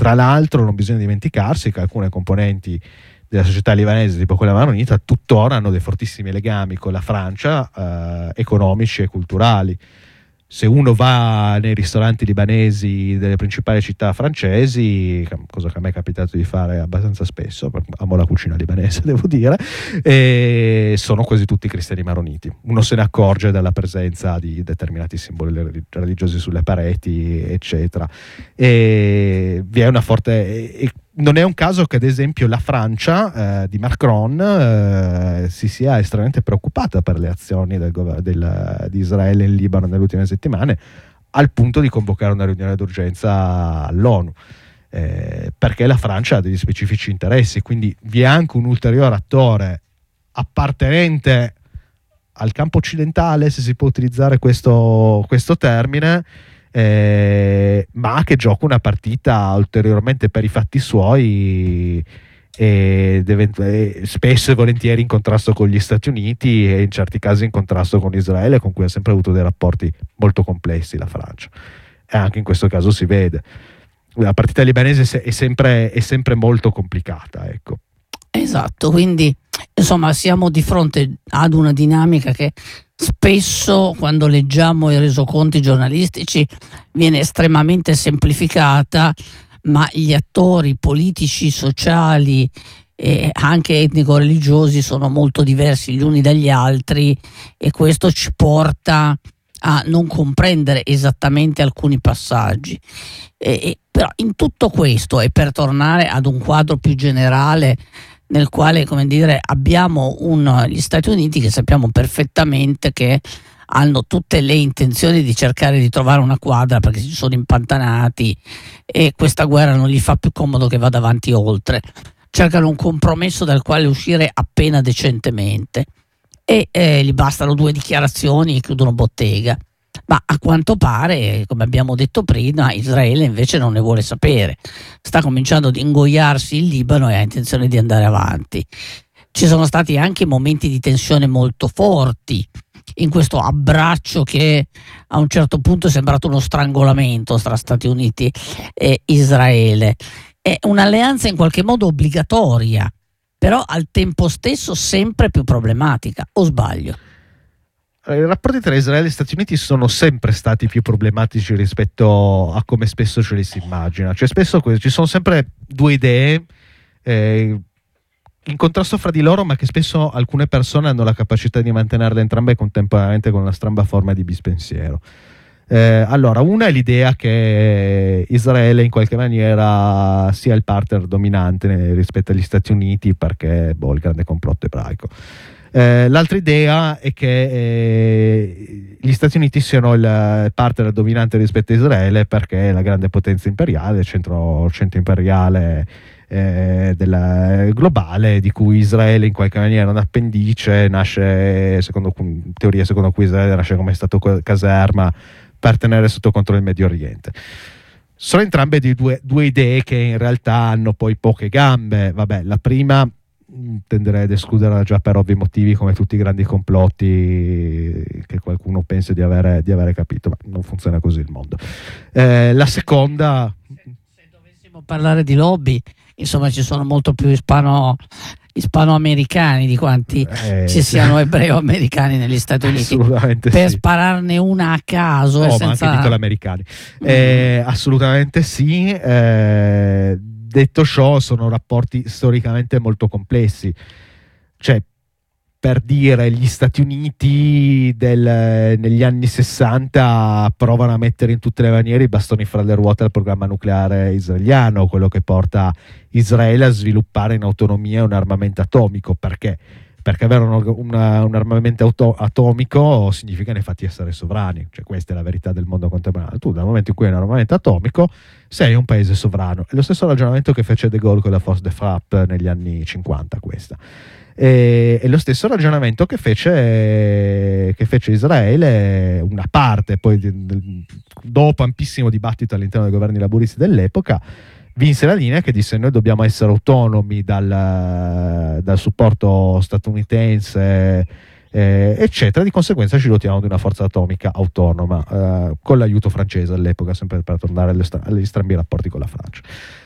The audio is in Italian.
Tra l'altro non bisogna dimenticarsi che alcune componenti della società libanese, tipo quella maronita, tuttora hanno dei fortissimi legami con la Francia, economici e culturali. Se uno va nei ristoranti libanesi delle principali città francesi, cosa che a me è capitato di fare abbastanza spesso, perché amo la cucina libanese, devo dire, e sono quasi tutti cristiani maroniti. Uno se ne accorge dalla presenza di determinati simboli religiosi sulle pareti, eccetera. E vi è una forte... Non è un caso che ad esempio la Francia di Macron si sia estremamente preoccupata per le azioni di Israele in Libano nelle ultime settimane, al punto di convocare una riunione d'urgenza all'ONU, perché la Francia ha degli specifici interessi. Quindi vi è anche un ulteriore attore appartenente al campo occidentale, se si può utilizzare questo termine, ma che gioca una partita ulteriormente per i fatti suoi, spesso e volentieri in contrasto con gli Stati Uniti e in certi casi in contrasto con Israele, con cui ha sempre avuto dei rapporti molto complessi la Francia, e anche in questo caso si vede. La partita libanese è sempre molto complicata, ecco. Esatto, quindi insomma siamo di fronte ad una dinamica che spesso, quando leggiamo i resoconti giornalistici, viene estremamente semplificata, ma gli attori politici, sociali e anche etnico-religiosi sono molto diversi gli uni dagli altri, e questo ci porta a non comprendere esattamente alcuni passaggi. Però in tutto questo, e per tornare ad un quadro più generale nel quale, come dire, abbiamo gli Stati Uniti che sappiamo perfettamente che hanno tutte le intenzioni di cercare di trovare una quadra, perché si sono impantanati e questa guerra non gli fa più comodo che vada avanti oltre. Cercano un compromesso dal quale uscire appena decentemente, e gli bastano 2 dichiarazioni e chiudono bottega. Ma a quanto pare, come abbiamo detto prima, Israele invece non ne vuole sapere, sta cominciando ad ingoiarsi il Libano e ha intenzione di andare avanti. Ci sono stati anche momenti di tensione molto forti in questo abbraccio che a un certo punto è sembrato uno strangolamento tra Stati Uniti e Israele. È un'alleanza in qualche modo obbligatoria, però al tempo stesso sempre più problematica, o sbaglio? I rapporti tra Israele e Stati Uniti sono sempre stati più problematici rispetto a come spesso ce li si immagina. Cioè spesso ci sono sempre 2 idee in contrasto fra di loro, ma che spesso alcune persone hanno la capacità di mantenerle entrambe contemporaneamente con una stramba forma di bispensiero. Allora, una è l'idea che Israele in qualche maniera sia il partner dominante rispetto agli Stati Uniti, perché il grande complotto ebraico. L'altra idea è che gli Stati Uniti siano il partner dominante rispetto a Israele perché è la grande potenza imperiale, il centro imperiale globale, di cui Israele in qualche maniera è un appendice, nasce secondo cui Israele nasce come stato caserma per tenere sotto controllo il Medio Oriente. Sono entrambe due idee che in realtà hanno poi poche gambe. Vabbè, la prima tenderei ad escluderla già per ovvi motivi, come tutti i grandi complotti che qualcuno pensa di avere capito, ma non funziona così il mondo. La seconda, se dovessimo parlare di lobby, insomma ci sono molto più ispanoamericani di quanti ci siano ebreo-americani negli Stati Uniti. Assolutamente per sì. Spararne una a caso, ma anche italo-americani. Assolutamente sì. Detto ciò, sono rapporti storicamente molto complessi. Cioè, per dire, gli Stati Uniti negli anni 60 provano a mettere in tutte le maniere i bastoni fra le ruote al programma nucleare israeliano, quello che porta Israele a sviluppare in autonomia un armamento atomico. Perché? Perché avere un armamento atomico significa nei fatti essere sovrani. Cioè, questa è la verità del mondo contemporaneo. Tu, dal momento in cui hai un armamento atomico, sei un paese sovrano. È lo stesso ragionamento che fece De Gaulle con la Force de Frappe negli anni 50, questa. E lo stesso ragionamento che fece Israele, una parte, poi dopo ampissimo dibattito all'interno dei governi laburisti dell'epoca, vinse la linea che disse: noi dobbiamo essere autonomi dal supporto statunitense, eccetera, di conseguenza ci dotiamo di una forza atomica autonoma, con l'aiuto francese all'epoca, sempre per tornare agli strambi rapporti con la Francia.